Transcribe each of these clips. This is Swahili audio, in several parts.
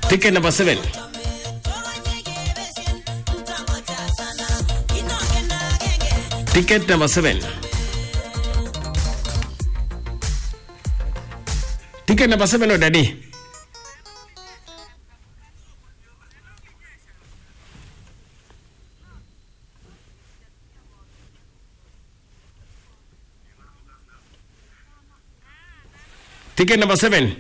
Ticket number 7. Ticket number 7. Ticket number 7 udah di. Ticket number 7.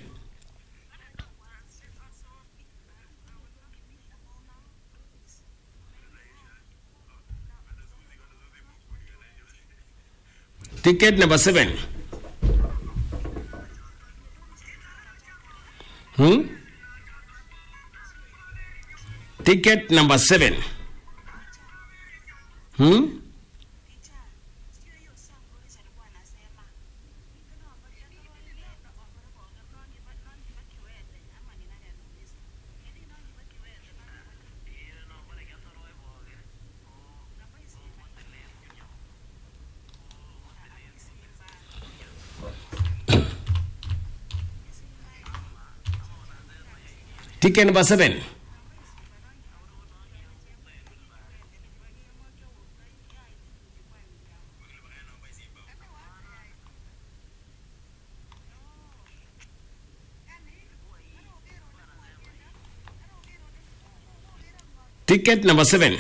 Ticket number 7. Ticket number 7. Ticket number 7. Ticket number 7.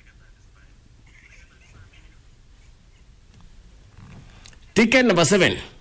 Ticket number 7.